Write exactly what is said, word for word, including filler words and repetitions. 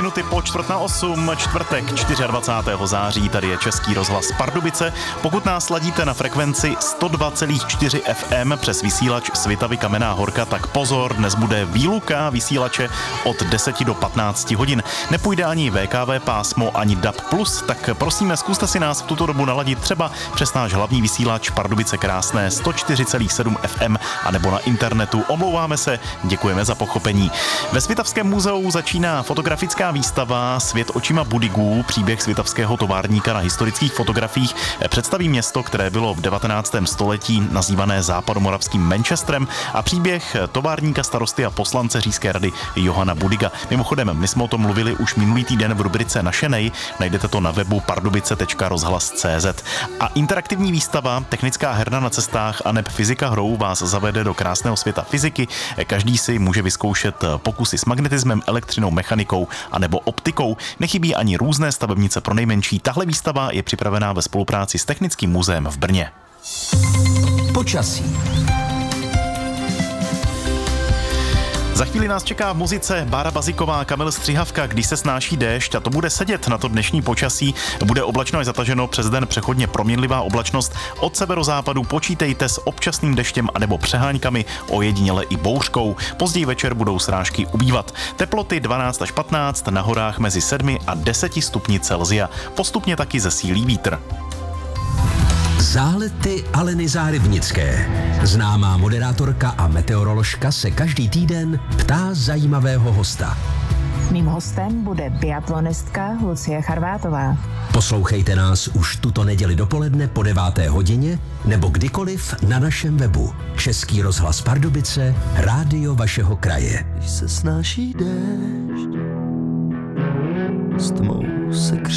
minuty po čtvrt na osm, čtvrtek dvacátého čtvrtého září, tady je Český rozhlas Pardubice. Pokud nás ladíte na frekvenci sto dva celá čtyři F M přes vysílač Svitavy Kamenná Horka, tak pozor, dnes bude výluka vysílače od deseti do patnácti hodin. Nepůjde ani V K V pásmo, ani D A B plus, tak prosíme, zkuste si nás v tuto dobu naladit třeba přes náš hlavní vysílač Pardubice krásné sto čtyři celá sedm F M a nebo na internetu. Omlouváme se, děkujeme za pochopení. Ve Svitavském muzeu začíná fotografická výstava Svět očima Budigů, příběh svitavského továrníka na historických fotografiích. Představí město, které bylo v devatenáctém století nazývané západomoravským Manchesterem, a příběh továrníka, starosty a poslance Říšské rady Johana Budiga. Mimochodem, my jsme o tom mluvili už minulý týden v rubrice Naše nej, najdete to na webu pardubice tečka rozhlas tečka cé zet. A interaktivní výstava Technická herna na cestách aneb fyzika hrou vás zavede do krásného světa fyziky. Každý si může vyzkoušet pokusy s magnetismem, elektřinou, mechanikou anebo optikou. Nechybí ani různé stavebnice pro nejmenší. Tahle výstava je připravená ve spolupráci s Technickým muzeem v Brně. Počasí. Za chvíli nás čeká v muzice Bára Baziková, Kamil Střihavka, Když se snáší déšť, a to bude sedět na to dnešní počasí. Bude oblačno až zataženo, přes den přechodně proměnlivá oblačnost. Od severozápadu počítejte s občasným deštěm anebo přeháňkami, ojediněle i bouřkou. Později večer budou srážky ubývat. Teploty dvanáct až patnáct, na horách mezi sedmi a deseti stupni Celsia. Postupně taky zesílí vítr. Zálety Aleny Zárybnické. Známá moderátorka a meteoroložka se každý týden ptá zajímavého hosta. Mým hostem bude biatlonistka Lucie Charvátová. Poslouchejte nás už tuto neděli dopoledne po deváté hodině nebo kdykoliv na našem webu. Český rozhlas Pardubice, rádio vašeho kraje. Když se snáší déšť, s tmou se kři